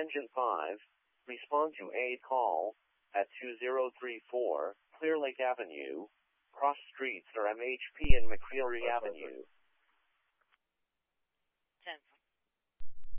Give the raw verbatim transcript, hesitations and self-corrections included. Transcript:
Engine five, respond to a call at two zero three four Clear Lake Avenue, cross streets are M H P and McCreary Avenue.